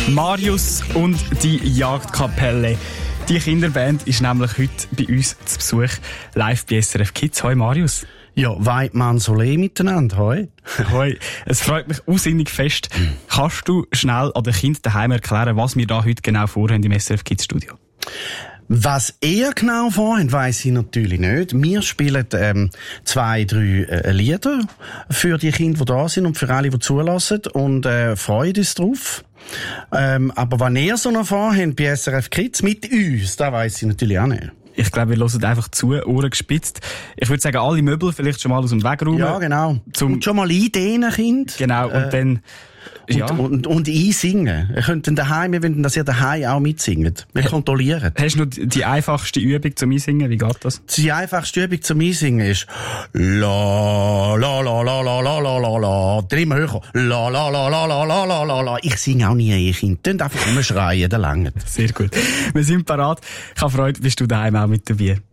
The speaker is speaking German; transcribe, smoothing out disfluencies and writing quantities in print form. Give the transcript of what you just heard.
Marius und die Jagdkapelle. Die Kinderband ist nämlich heute bei uns zu Besuch live bei SRF Kids. Hoi Marius. Ja, Weidmann Solé miteinander, hoi. Hoi. Es freut mich unsinnig fest. Kannst du schnell an den Kindern daheim erklären, was wir da heute genau vorhaben im SRF Kids Studio? Was ihr genau vorhabt, weiss ich natürlich nicht. Wir spielen 2-3 Lieder für die Kinder, die da sind und für alle, die zulassen und freuen uns drauf. Aber wenn ihr so noch vorhabt bei SRF Kids mit uns, das weiss ich natürlich auch nicht. Ich glaube, wir hören einfach zu, Ohren gespitzt. Ich würde sagen, alle Möbel vielleicht schon mal aus dem Weg räumen. Ja, genau. Und schon mal eindienen, Kind. Genau, und dann... Ja. Und einsingen. Ihr könnt dann daheim, wir wollen, dass ihr daheim auch mitsingt. Wir kontrollieren. Hast du noch die einfachste Übung zum Einsingen? Wie geht das? Die einfachste Übung zum Einsingen ist la la la la la la la la la. Dann immer höher. La la la la la la la la la. Ich singe auch nie, ihr Kind. Dann einfach immer schreien, dann langt. Sehr gut. Wir sind parat. Ich habe Freude, bist du daheim auch mit dabei.